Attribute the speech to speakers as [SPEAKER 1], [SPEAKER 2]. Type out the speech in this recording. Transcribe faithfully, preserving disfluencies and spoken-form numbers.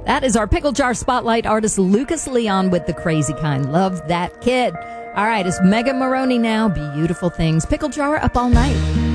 [SPEAKER 1] That is our Pickle Jar Spotlight artist, Lucas Leon, with The Crazy Kind. Love that kid. All right, it's Megan Maroney now. Beautiful Things. Pickle Jar up all night.